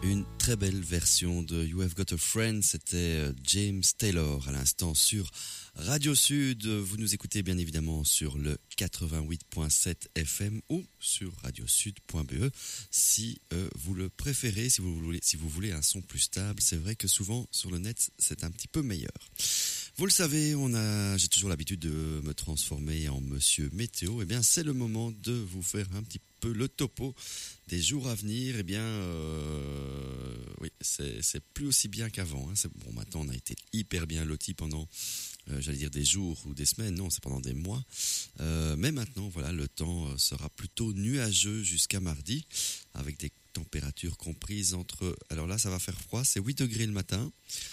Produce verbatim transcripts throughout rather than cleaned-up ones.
Une très belle version de You Have Got a Friend, c'était James Taylor à l'instant sur Radio Sud. Vous nous écoutez bien évidemment sur le quatre-vingt-huit point sept F M ou sur radiosud point b e si euh, vous le préférez, si vous voulez, si vous voulez un son plus stable. C'est vrai que souvent sur le net c'est un petit peu meilleur. Vous le savez, on a, j'ai toujours l'habitude de me transformer en Monsieur Météo. Eh bien, c'est le moment de vous faire un petit peu le topo des jours à venir. Eh bien, euh, oui, c'est, c'est plus aussi bien qu'avant. Hein. C'est, bon, maintenant, on a été hyper bien lotis pendant, euh, j'allais dire des jours ou des semaines. Non, c'est pendant des mois. Euh, mais maintenant, voilà, le temps sera plutôt nuageux jusqu'à mardi, avec des températures comprises entre. Alors là, ça va faire froid. C'est huit degrés le matin.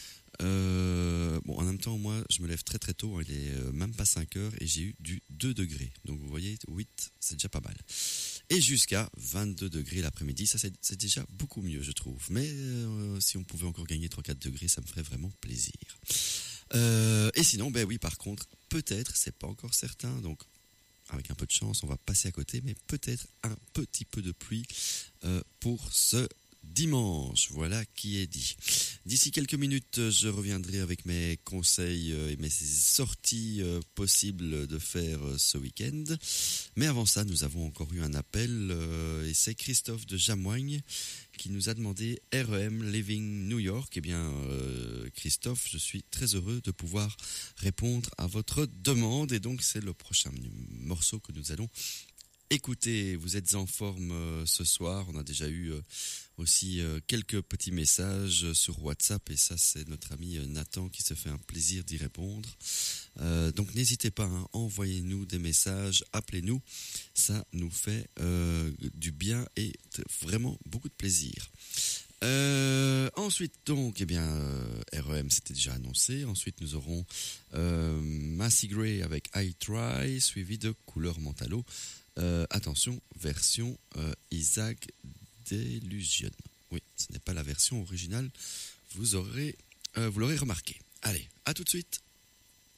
Euh, bon, en même temps, moi, je me lève très très tôt, il est euh, même pas cinq heures et j'ai eu du deux degrés. Donc vous voyez, huit, c'est déjà pas mal. Et jusqu'à vingt-deux degrés l'après-midi, ça c'est, c'est déjà beaucoup mieux, je trouve. Mais euh, si on pouvait encore gagner trois quatre degrés, ça me ferait vraiment plaisir. Euh, et sinon, ben oui, par contre, peut-être, c'est pas encore certain, donc avec un peu de chance, on va passer à côté, mais peut-être un petit peu de pluie euh, pour ce dimanche, voilà qui est dit. D'ici quelques minutes, je reviendrai avec mes conseils et mes sorties possibles de faire ce week-end. Mais avant ça, nous avons encore eu un appel et c'est Christophe de Jamoigne qui nous a demandé R E M Living New York. Eh bien, euh, Christophe, je suis très heureux de pouvoir répondre à votre demande et donc c'est le prochain morceau que nous allons écoutez, vous êtes en forme euh, ce soir. On a déjà eu euh, aussi euh, quelques petits messages sur WhatsApp et ça c'est notre ami euh, Nathan qui se fait un plaisir d'y répondre. Euh, donc n'hésitez pas, hein, envoyez-nous des messages, appelez-nous. Ça nous fait euh, du bien et t- vraiment beaucoup de plaisir. Euh, ensuite donc, eh bien, euh, R E M c'était déjà annoncé. Ensuite nous aurons euh, Massey Gray avec I Try, suivi de Couleur Mentalo. Euh, attention, version euh, Isaac Delusion. Oui, ce n'est pas la version originale. Vous aurez, euh, vous l'aurez remarqué. Allez, à tout de suite.